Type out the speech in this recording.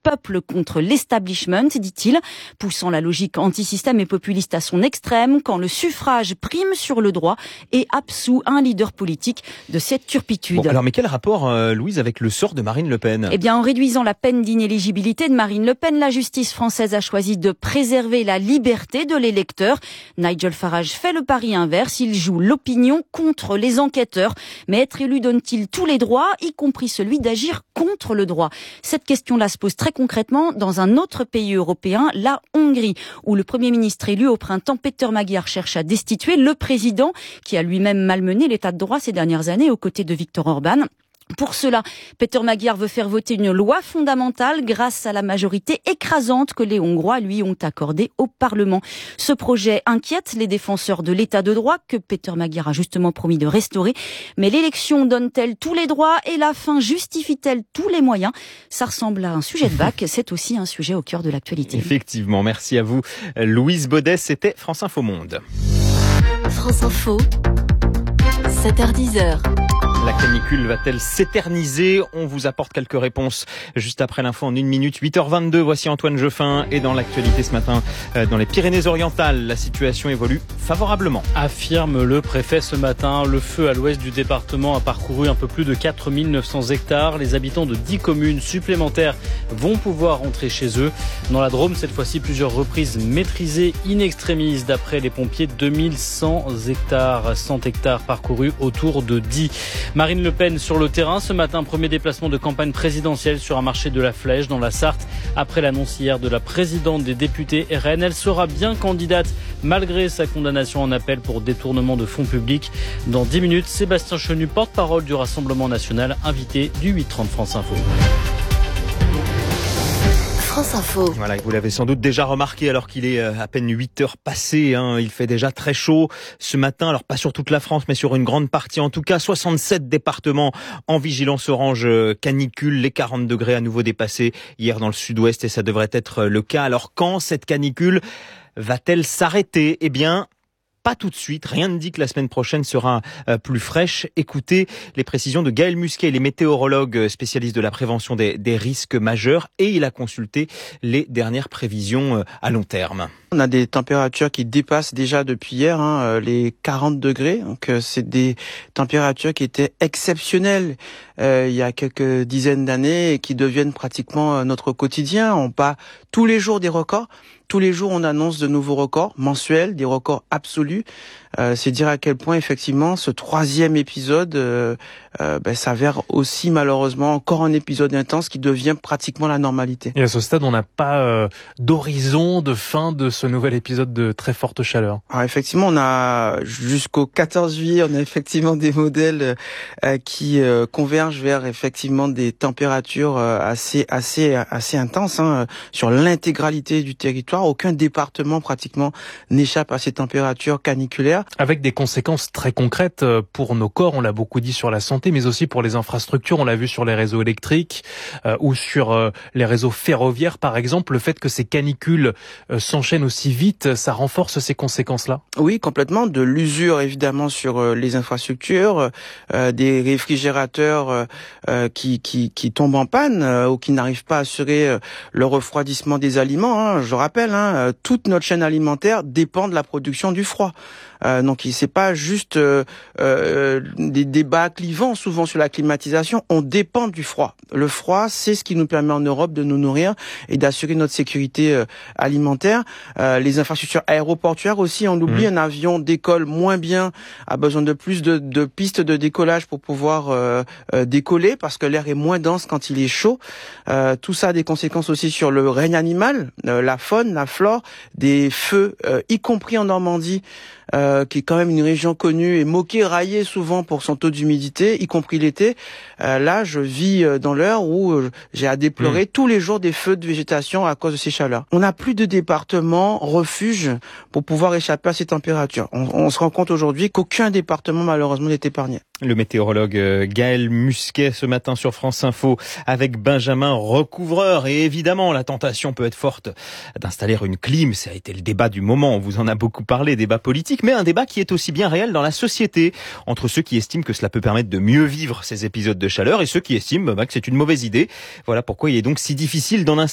peuple contre l'establishment, dit-il, poussant la logique anti-système et populiste à son extrême quand le suffrage prime sur le droit et absout un leader politique de cette turpitude. Bon, alors mais quel rapport, Louise, avec le sort de Marine Le Pen ? Eh bien, en réduisant la peine d'inéligibilité de Marine Le Pen, la justice française a choisi de préserver la liberté de l'électeur. Nigel Farage fait le pari inverse, il joue l'opinion contre les enquêteurs. Mais être élu donne-t-il tous les droits, y compris celui d'agir contre le droit ? Cette question-là se pose très concrètement dans un autre pays européen, la Hongrie, où le Premier ministre élu au printemps, Péter Magyar, cherche à destituer le président qui a lui-même malmené l'état de droit ces dernières années aux côtés de Viktor Orban. Pour cela, Péter Magyar veut faire voter une loi fondamentale grâce à la majorité écrasante que les Hongrois lui ont accordée au Parlement. Ce projet inquiète les défenseurs de l'état de droit que Péter Magyar a justement promis de restaurer. Mais l'élection donne-t-elle tous les droits et la fin justifie-t-elle tous les moyens ? Ça ressemble à un sujet de bac, c'est aussi un sujet au cœur de l'actualité. Effectivement, merci à vous. Louise Baudet, c'était France Info Monde. France Info, 7h10. La canicule va-t-elle s'éterniser ? On vous apporte quelques réponses juste après l'info en 1 minute. 8h22, voici Antoine Jeuffin. Et dans l'actualité ce matin, dans les Pyrénées-Orientales, la situation évolue favorablement. Affirme le préfet ce matin. Le feu à l'ouest du département a parcouru un peu plus de 4900 hectares. Les habitants de 10 communes supplémentaires vont pouvoir rentrer chez eux. Dans la Drôme, cette fois-ci, plusieurs reprises maîtrisées in extremis. D'après les pompiers, 2100 hectares, 100 hectares parcourus autour de 10. Marine Le Pen sur le terrain ce matin, premier déplacement de campagne présidentielle sur un marché de la Flèche dans la Sarthe. Après l'annonce hier de la présidente des députés RN, elle sera bien candidate malgré sa condamnation en appel pour détournement de fonds publics. Dans 10 minutes, Sébastien Chenu, porte-parole du Rassemblement national, invité du 8h30 France Info. France Info. Voilà, vous l'avez sans doute déjà remarqué alors qu'il est à peine 8 heures passées. Il fait déjà très chaud ce matin. Alors pas sur toute la France, mais sur une grande partie. En tout cas, 67 départements en vigilance orange canicule. Les 40 degrés à nouveau dépassés hier dans le sud-ouest et ça devrait être le cas. Alors quand cette canicule va-t-elle s'arrêter ? Eh bien, pas tout de suite, rien ne dit que la semaine prochaine sera plus fraîche. Écoutez les précisions de Gaël Musquet, il est météorologue spécialiste de la prévention des risques majeurs et il a consulté les dernières prévisions à long terme. On a des températures qui dépassent déjà depuis hier les 40 degrés. Donc c'est des températures qui étaient exceptionnelles il y a quelques dizaines d'années et qui deviennent pratiquement notre quotidien. On bat tous les jours des records. Tous les jours, on annonce de nouveaux records mensuels, des records absolus. C'est dire à quel point, effectivement, ce troisième épisode s'avère aussi, malheureusement, encore un épisode intense qui devient pratiquement la normalité. Et à ce stade, on n'a pas d'horizon, de fin de ce nouvel épisode de très forte chaleur. Alors, effectivement, on a jusqu'au 14 juillet, on a effectivement des modèles qui convergent vers, effectivement, des températures assez intenses sur l'intégralité du territoire. Aucun département, pratiquement, n'échappe à ces températures caniculaires. Avec des conséquences très concrètes pour nos corps, on l'a beaucoup dit sur la santé, mais aussi pour les infrastructures, on l'a vu sur les réseaux électriques ou sur les réseaux ferroviaires par exemple. Le fait que ces canicules s'enchaînent aussi vite, ça renforce ces conséquences-là ? Oui, complètement. De l'usure évidemment sur les infrastructures, des réfrigérateurs qui tombent en panne ou qui n'arrivent pas à assurer le refroidissement des aliments. Je rappelle, toute notre chaîne alimentaire dépend de la production du froid. Donc c'est pas juste des débats clivants souvent sur la climatisation, on dépend du froid. Le froid, c'est ce qui nous permet en Europe de nous nourrir et d'assurer notre sécurité alimentaire. Les infrastructures aéroportuaires aussi, on oublie, un avion décolle moins bien, a besoin de plus de pistes de décollage pour pouvoir décoller parce que l'air est moins dense quand il est chaud. Tout ça a des conséquences aussi sur le règne animal, la faune, la flore, des feux, y compris en Normandie, qui est quand même une région connue et moquée, raillée souvent pour son taux d'humidité, y compris l'été. Là, je vis dans l'heure où j'ai à déplorer tous les jours des feux de végétation à cause de ces chaleurs. On n'a plus de département refuge pour pouvoir échapper à ces températures. On se rend compte aujourd'hui qu'aucun département, malheureusement, n'est épargné. Le météorologue Gaël Musquet ce matin sur France Info avec Benjamin Recouvreur. Et évidemment, la tentation peut être forte d'installer une clim. Ça a été le débat du moment. On vous en a beaucoup parlé, débat politique, mais un débat qui est aussi bien réel dans la société. Entre ceux qui estiment que cela peut permettre de mieux vivre ces épisodes de chaleur et ceux qui estiment que c'est une mauvaise idée. Voilà pourquoi il est donc si difficile d'en installer